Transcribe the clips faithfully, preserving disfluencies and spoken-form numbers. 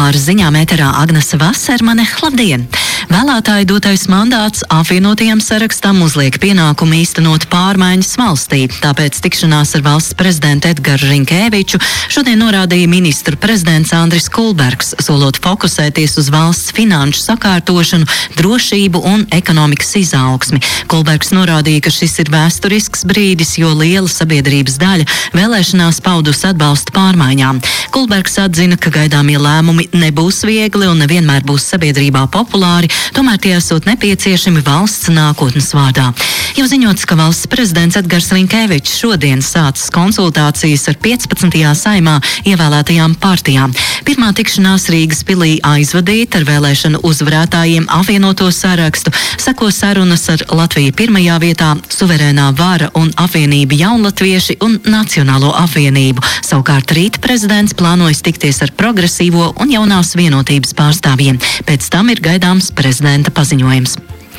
Ar ziņām ēterā Agnese Vasermane. Labdien! Vēlētāju dotais mandāts apvienotajam sarakstam uzliek pienākumu īstenot pārmaiņas valstī. Tāpēc tikšanās ar valsts prezidentu Edgaru Rinkēviču šodien norādīja ministru prezidents Andris Kulbergs, solot fokusēties uz valsts finanšu sakārtošanu, drošību un ekonomikas izaugsmi. Kulbergs norādīja, ka šis ir vēsturisks brīdis, jo liela sabiedrības daļa vēlēšanās paudus atbalstu pārmaiņām. Kulbergs atzina, ka gaidāmie lēmumi nebūs viegli un nevienmēr būs sabiedrībā populāri, tomēr tie esot nepieciešami valsts nākotnes vārdā. Jau ziņots, ka valsts prezidents Edgars Rinkēvičs šodien sācis konsultācijas ar piecpadsmitajā saimā ievēlētajām partijām. Pirmā tikšanās Rīgas pilī aizvadīta ar vēlēšanu uzvarētājiem apvienoto sarakstu, seko sarunas ar Latviju pirmajā vietā, Suverēnā vara un apvienība Jaunlatvieši un Nacionālo apvienību. Savukārt rīt prezidents plānojas tikties ar Progresīvo un Jaunās vienotības pārstāvjiem. Pēc tam ir gaidāms prezidenta paziņojums.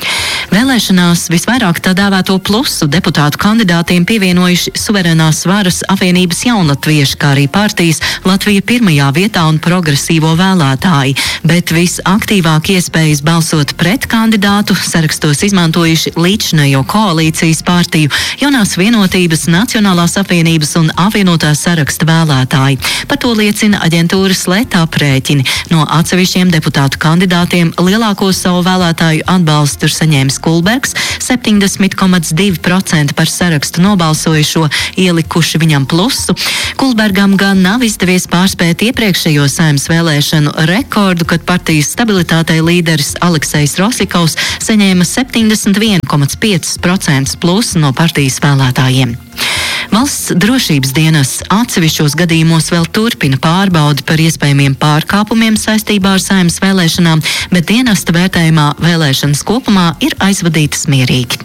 Vēlēšanās visvairāk tā dēvēto plusu deputātu kandidātiem pievienojuši Suverēnās varas apvienības Jaunlatvieši, kā arī partijas Latvija pirmajā vietā un Progresīvo vēlētāji, bet visaktīvāk iespējas balsot pret kandidātu sarakstos izmantojuši līdzinējo koalīcijas partiju, Jaunās vienotības, Nacionālās apvienības un apvienotā saraksta vēlētāji. Par to liecina aģentūras Leta aprēķini. No atsevišķiem deputātu kandidātiem lielāko savu vēlētāju atbalstu ir saņēmis Kulbergs, septiņdesmit komats divi procenti par sarakstu nobalsojušo ielikuši viņam plusu. Kulbergam gan nav izdevies pārspēt iepriekšējo saeimas vēlēšanu rekordu, kad partijas stabilitātei līderis Aleksejs Rosikovs saņēma septiņdesmit viens komats pieci procenti plusu no partijas vēlētājiem. Valsts drošības dienas atsevišķos gadījumos vēl turpina pārbaudi par iespējamiem pārkāpumiem saistībā ar saeimas vēlēšanām, bet dienesta vērtējumā vēlēšanas kopumā ir aizvadītas mierīgi.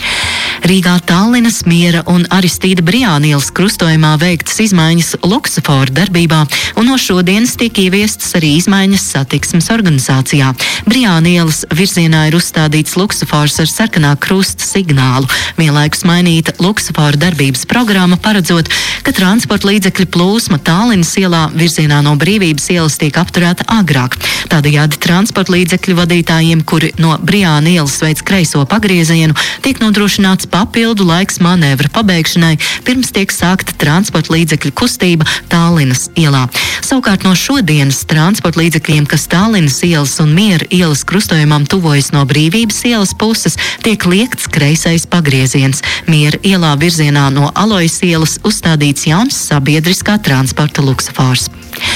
Rīgā Tallinas, Miera un Aristīda Brijāna ielas krustojumā veiktas izmaiņas luksofora darbībā, un no šodienas tiek ieviestas arī izmaiņas satiksmes organizācijā. Brijāna ielas virzienā ir uzstādīts luksofors ar sarkanā krusta signālu. Vienlaikus mainīta luksofora darbības programma, paredzot, ka transporta līdzekļu plūsma Tallinas ielā virzienā no Brīvības ielas tiek apturēta agrāk. Tādējādi transporta līdzekļu vadītājiem, kuri no Brijāna ielas veic kreiso pagriezienu, tiek nodrošināts papildu laiks manevra pabeigšanai, pirms tiek sākta transporta līdzekļu kustība Tallinas ielā. Savukārt no šodienas transporta līdzekļiem, kas Tallinas ielas un Miera ielas krustojumam tuvojas no Brīvības ielas puses, tiek liekts kreisais pagrieziens. Miera ielā virzienā no Alojas ielas uzstādīts jauns sabiedriskā transporta luksofors.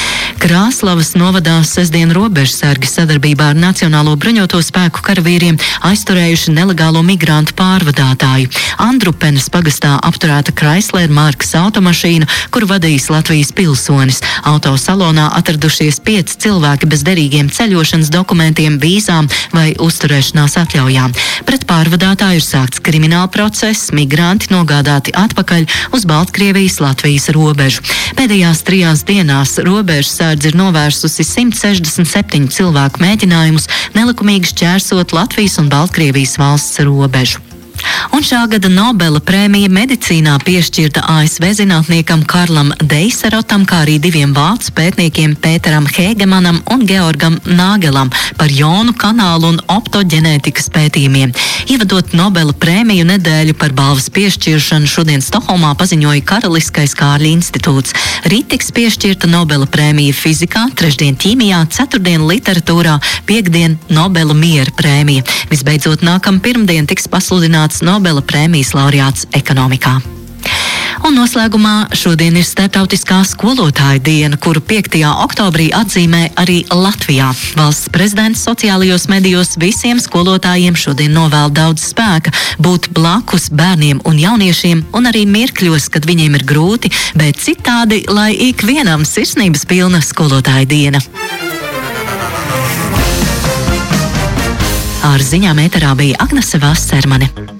Krāslavas novadā sestdien robežsargi sadarbībā ar Nacionālo bruņoto spēku karavīriem aizturējuši nelegālo migrantu pārvadātāju. Andrupenes pagastā apturēta Chrysler markas automašīna, kuru vadījis Latvijas pilsonis. Auto salonā atradušies pieci cilvēki bez derīgiem ceļošanas dokumentiem, vīzām vai uzturēšanās atļaujām. Pret pārvadātāju ir sākts krimināla process, migranti nogādāti atpakaļ uz Baltkrievijas-Latvijas robežu. Pēdējās trijās dienās robežsardze ir novērsusi simt sešdesmit septiņu cilvēku mēģinājumus nelikumīgi šķērsot Latvijas un Baltkrievijas valsts robežu. Un šā gada Nobela prēmija medicīnā piešķirta A S V zinātniekam Karlam Deiserotam, kā arī diviem vācu pētniekiem Pēteram Hēgemanam un Georgam Nāgelam par jonu kanālu un optoģenētikas pētījumiem. Ievadot Nobela prēmiju nedēļu par balvas piešķiršanu, šodien Stokholmā paziņoja Karaliskais Kārļa institūts. Rīt tiks piešķirta Nobela prēmija fizikā, trešdien ķīmijā, ceturtdien literatūrā, piekdien Nobela miera prēmija. Visbeidzot, nākam pirmdien tiks pasludināts Nobela prēmijas laureāts ekonomikā. Un noslēgumā šodien ir Starptautiskā skolotāja diena, kuru piektajā oktobrī atzīmē arī Latvijā. Valsts prezidents sociālajos medijos visiem skolotājiem šodien novēl daudz spēka, būt blakus bērniem un jauniešiem un arī mirkļos, kad viņiem ir grūti, bet citādi, lai ik vienam sirsnības pilna skolotāja diena. Ar ziņām ēterā bija Agnese Vasermane.